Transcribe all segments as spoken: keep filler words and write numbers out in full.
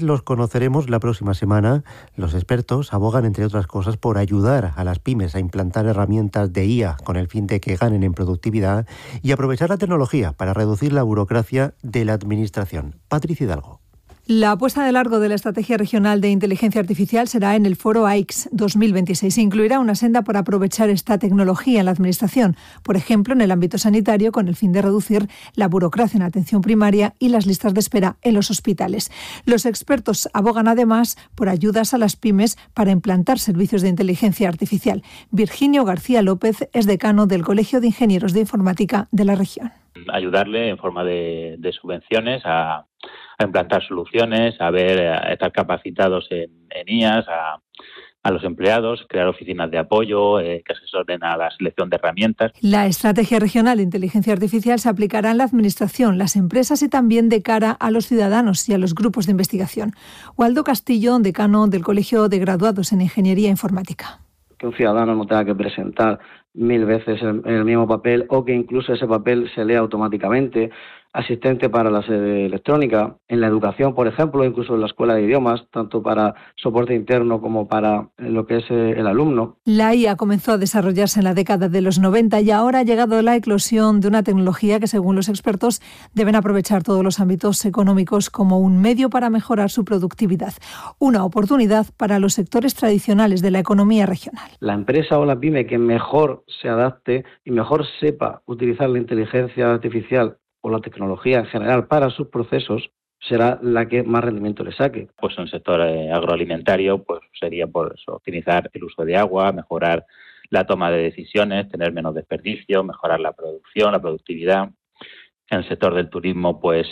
detalles los conoceremos la próxima semana. Los expertos abogan, entre otras cosas, por ayudar a las pymes a implantar herramientas de I A con el fin de que ganen en productividad y aprovechar la tecnología para reducir la burocracia de la administración. Patricia Hidalgo. La apuesta de largo de la Estrategia Regional de Inteligencia Artificial será en el foro A I C S dos mil veintiséis. Incluirá una senda para aprovechar esta tecnología en la Administración, por ejemplo, en el ámbito sanitario, con el fin de reducir la burocracia en atención primaria y las listas de espera en los hospitales. Los expertos abogan además por ayudas a las pymes para implantar servicios de inteligencia artificial. Virginio García López es decano del Colegio de Ingenieros de Informática de la región. Ayudarle en forma de, de subvenciones a, a implantar soluciones, a ver, a estar capacitados en, en I A S, a, a los empleados, crear oficinas de apoyo, eh, que asesoren a la selección de herramientas. La Estrategia Regional de Inteligencia Artificial se aplicará en la Administración, las empresas y también de cara a los ciudadanos y a los grupos de investigación. Waldo Castillo, decano del Colegio de Graduados en Ingeniería Informática. Que un ciudadano no tenga que presentar mil veces el, el mismo papel o que incluso ese papel se lea automáticamente. Asistente para la sede electrónica, en la educación, por ejemplo, incluso en la escuela de idiomas, tanto para soporte interno como para lo que es el alumno. La I A comenzó a desarrollarse en la década de los noventa y ahora ha llegado la eclosión de una tecnología que, según los expertos, deben aprovechar todos los ámbitos económicos como un medio para mejorar su productividad. Una oportunidad para los sectores tradicionales de la economía regional. La empresa o la pyme que mejor se adapte y mejor sepa utilizar la inteligencia artificial o la tecnología en general para sus procesos, será la que más rendimiento le saque. Pues en el sector eh, agroalimentario pues sería por eso, optimizar el uso de agua, mejorar la toma de decisiones, tener menos desperdicio, mejorar la producción, la productividad. En el sector del turismo, pues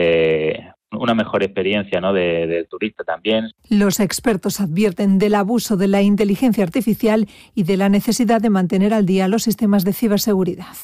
eh, una mejor experiencia, ¿no?, de, del turista también. Los expertos advierten del abuso de la inteligencia artificial y de la necesidad de mantener al día los sistemas de ciberseguridad.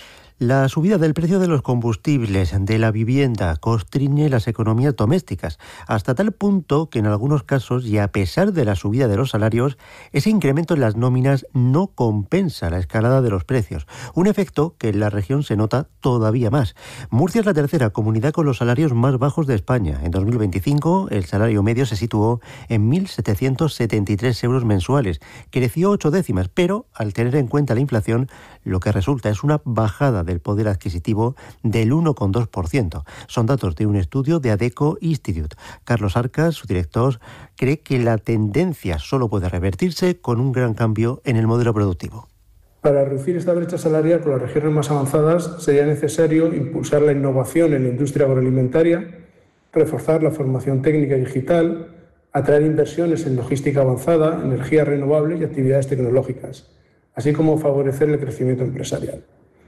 La subida del precio de los combustibles, de la vivienda, constriñe las economías domésticas, hasta tal punto que en algunos casos, y a pesar de la subida de los salarios, ese incremento en las nóminas no compensa la escalada de los precios, un efecto que en la región se nota todavía más. Murcia es la tercera comunidad con los salarios más bajos de España. En dos mil veinticinco, el salario medio se situó en mil setecientos setenta y tres euros mensuales, creció ocho décimas, pero al tener en cuenta la inflación, lo que resulta es una bajada de el poder adquisitivo del uno coma dos por ciento. Son datos de un estudio de Adecco Institute. Carlos Arcas, su director, cree que la tendencia solo puede revertirse con un gran cambio en el modelo productivo. Para reducir esta brecha salarial con las regiones más avanzadas sería necesario impulsar la innovación en la industria agroalimentaria, reforzar la formación técnica y digital, atraer inversiones en logística avanzada, energías renovables y actividades tecnológicas, así como favorecer el crecimiento empresarial.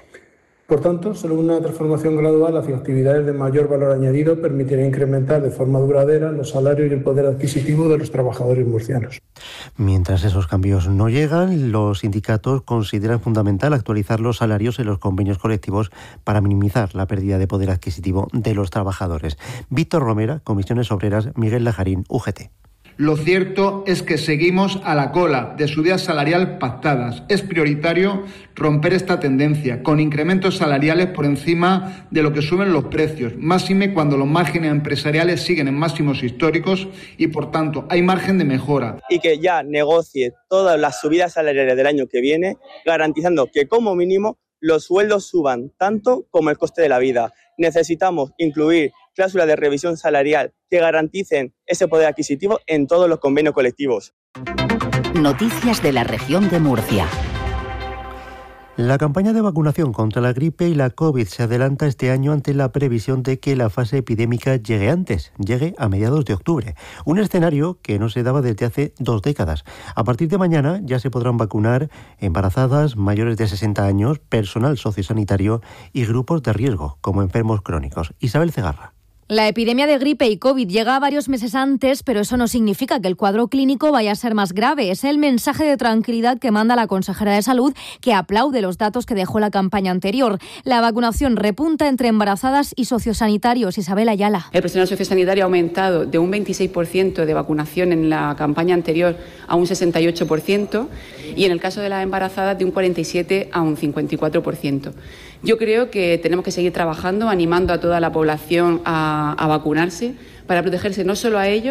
Por tanto, solo una transformación gradual hacia actividades de mayor valor añadido permitirá incrementar de forma duradera los salarios y el poder adquisitivo de los trabajadores murcianos. Mientras esos cambios no llegan, los sindicatos consideran fundamental actualizar los salarios en los convenios colectivos para minimizar la pérdida de poder adquisitivo de los trabajadores. Víctor Romera, Comisiones Obreras, Miguel Lajarín, U G T. Lo cierto es que seguimos a la cola de subidas salariales pactadas. Es prioritario romper esta tendencia, con incrementos salariales por encima de lo que suben los precios, máxime cuando los márgenes empresariales siguen en máximos históricos y, por tanto, hay margen de mejora. Y que ya negocie todas las subidas salariales del año que viene, garantizando que, como mínimo, los sueldos suban tanto como el coste de la vida. Necesitamos incluir cláusulas de revisión salarial que garanticen ese poder adquisitivo en todos los convenios colectivos. Noticias de la región de Murcia. La campaña de vacunación contra la gripe y la COVID se adelanta este año ante la previsión de que la fase epidémica llegue antes, llegue a mediados de octubre. Un escenario que no se daba desde hace dos décadas. A partir de mañana ya se podrán vacunar embarazadas, mayores de sesenta años, personal sociosanitario y grupos de riesgo, como enfermos crónicos. Isabel Cegarra. La epidemia de gripe y COVID llega varios meses antes, pero eso no significa que el cuadro clínico vaya a ser más grave. Es el mensaje de tranquilidad que manda la consejera de Salud, que aplaude los datos que dejó la campaña anterior. La vacunación repunta entre embarazadas y sociosanitarios. Isabel Ayala. El personal sociosanitario ha aumentado de un veintiséis por ciento de vacunación en la campaña anterior a un sesenta y ocho por ciento y en el caso de las embarazadas de un cuarenta y siete por ciento a un cincuenta y cuatro por ciento. Yo creo que tenemos que seguir trabajando, animando a toda la población a, a vacunarse para protegerse no solo a ellos,